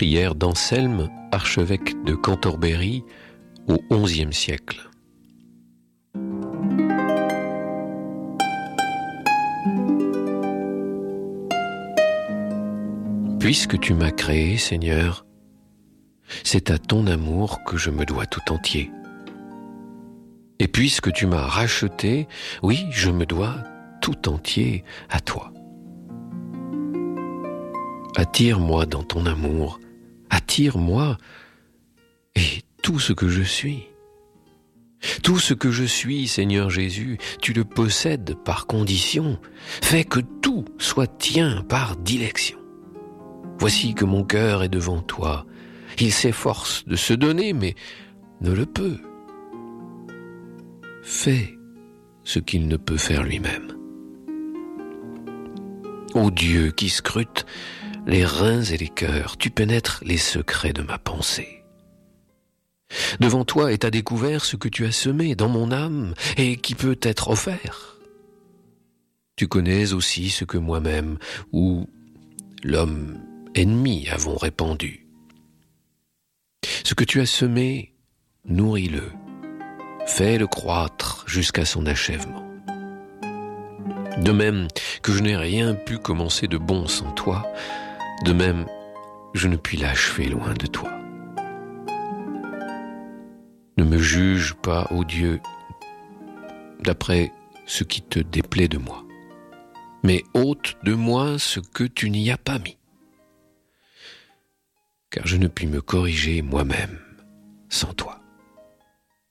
Prière d'Anselme, archevêque de Cantorbéry au XIe siècle. Puisque tu m'as créé, Seigneur, c'est à ton amour que je me dois tout entier. Et puisque tu m'as racheté, oui, je me dois tout entier à toi. Attire-moi dans ton amour, attire-moi et tout ce que je suis. Tout ce que je suis, Seigneur Jésus, tu le possèdes par condition. Fais que tout soit tien par dilection. Voici que mon cœur est devant toi. Il s'efforce de se donner, mais ne le peut. Fais ce qu'il ne peut faire lui-même. Ô Dieu qui scrute les reins et les cœurs, tu pénètres les secrets de ma pensée. Devant toi est à découvert ce que tu as semé dans mon âme et qui peut être offert. Tu connais aussi ce que moi-même ou l'homme ennemi avons répandu. Ce que tu as semé, nourris-le, fais-le croître jusqu'à son achèvement. De même que je n'ai rien pu commencer de bon sans toi, de même je ne puis l'achever loin de toi. Ne me juge pas, ô Dieu, d'après ce qui te déplaît de moi, mais ôte de moi ce que tu n'y as pas mis, car je ne puis me corriger moi-même sans toi.